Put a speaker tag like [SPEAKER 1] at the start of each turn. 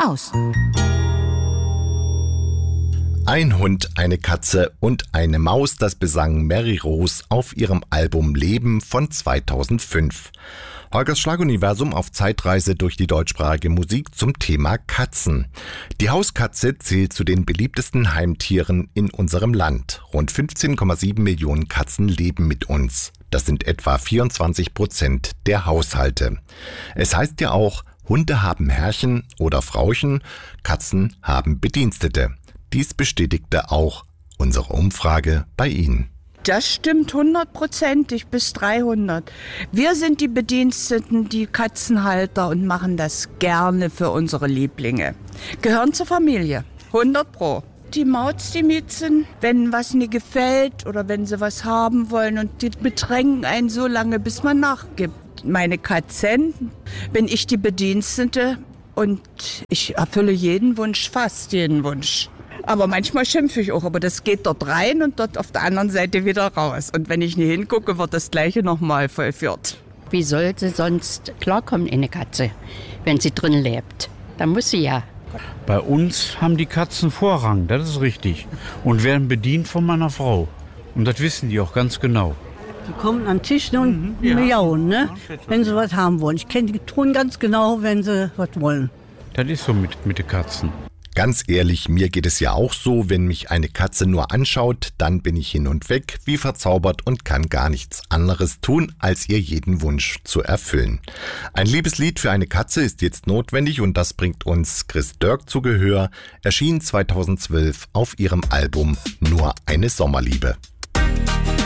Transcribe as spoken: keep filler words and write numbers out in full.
[SPEAKER 1] aus.
[SPEAKER 2] Ein Hund, eine Katze und eine Maus, das besang Mary Rose auf ihrem Album Leben von zweitausendfünf. Holgers Schlaguniversum auf Zeitreise durch die deutschsprachige Musik zum Thema Katzen. Die Hauskatze zählt zu den beliebtesten Heimtieren in unserem Land. Rund fünfzehn Komma sieben Millionen Katzen leben mit uns. Das sind etwa vierundzwanzig Prozent der Haushalte. Es heißt ja auch, Hunde haben Herrchen oder Frauchen, Katzen haben Bedienstete. Dies bestätigte auch unsere Umfrage bei Ihnen.
[SPEAKER 1] Das stimmt hundertprozentig bis dreihundert. Wir sind die Bediensteten, die Katzenhalter und machen das gerne für unsere Lieblinge. Gehören zur Familie, hundert pro. Die Mauz, die Miezen, wenn was nie gefällt oder wenn sie was haben wollen und die bedrängen einen so lange, bis man nachgibt. Meine Katzen bin ich die Bedienstete und ich erfülle jeden Wunsch, fast jeden Wunsch. Aber manchmal schimpfe ich auch, aber das geht dort rein und dort auf der anderen Seite wieder raus. Und wenn ich nie hingucke, wird das Gleiche nochmal vollführt.
[SPEAKER 3] Wie soll sie sonst klarkommen, eine Katze, wenn sie drin lebt? Da muss sie ja.
[SPEAKER 4] Bei uns haben die Katzen Vorrang, das ist richtig. Und werden bedient von meiner Frau. Und das wissen die auch ganz genau.
[SPEAKER 5] Die kommen an den Tisch und mhm, ja. miauen, ne? Wenn sie was haben wollen. Ich kenne die tun ganz genau, wenn sie was wollen.
[SPEAKER 4] Das ist so mit, mit den Katzen.
[SPEAKER 2] Ganz ehrlich, mir geht es ja auch so, wenn mich eine Katze nur anschaut, dann bin ich hin und weg, wie verzaubert und kann gar nichts anderes tun, als ihr jeden Wunsch zu erfüllen. Ein Liebeslied für eine Katze ist jetzt notwendig und das bringt uns Chris Dirk zu Gehör, erschien zweitausendzwölf auf ihrem Album Nur eine Sommerliebe.